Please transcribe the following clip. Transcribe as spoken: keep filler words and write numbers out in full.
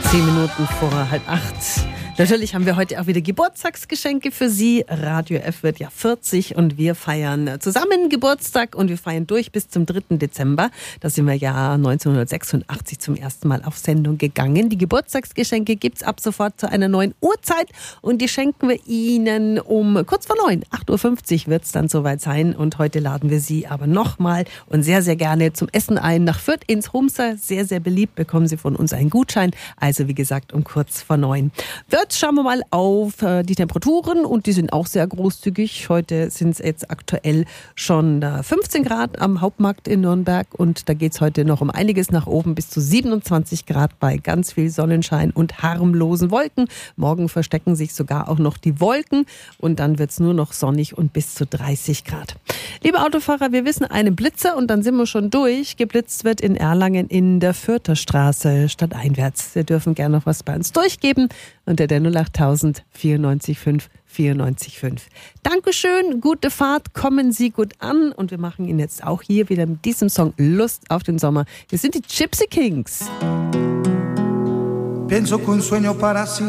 Zehn Minuten vor halb acht. Natürlich haben wir heute auch wieder Geburtstagsgeschenke für Sie. Radio F wird ja vierzig und wir feiern zusammen Geburtstag und wir feiern durch bis zum dritten Dezember. Da sind wir ja neunzehnhundertsechsundachtzig zum ersten Mal auf Sendung gegangen. Die Geburtstagsgeschenke gibt's ab sofort zu einer neuen Uhrzeit und die schenken wir Ihnen um kurz vor neun. acht Uhr fünfzig wird's dann soweit sein und heute laden wir Sie aber nochmal und sehr, sehr gerne zum Essen ein nach Fürth ins Humser. Sehr, sehr beliebt, bekommen Sie von uns einen Gutschein. Also wie gesagt um kurz vor neun. Jetzt schauen wir mal auf die Temperaturen und die sind auch sehr großzügig. Heute sind es jetzt aktuell schon fünfzehn Grad am Hauptmarkt in Nürnberg und da geht es heute noch um einiges nach oben bis zu siebenundzwanzig Grad bei ganz viel Sonnenschein und harmlosen Wolken. Morgen verstecken sich sogar auch noch die Wolken und dann wird es nur noch sonnig und bis zu dreißig Grad. Liebe Autofahrer, wir wissen einen Blitzer und dann sind wir schon durch. Geblitzt wird in Erlangen in der Fürther Straße stadteinwärts. Sie dürfen gerne noch was bei uns durchgeben unter der null acht tausend vierundneunzig fünf vierundneunzig fünf. Dankeschön, gute Fahrt, kommen Sie gut an und wir machen Ihnen jetzt auch hier wieder mit diesem Song Lust auf den Sommer. Wir sind die Gypsy Kings. Pienso que un sueño para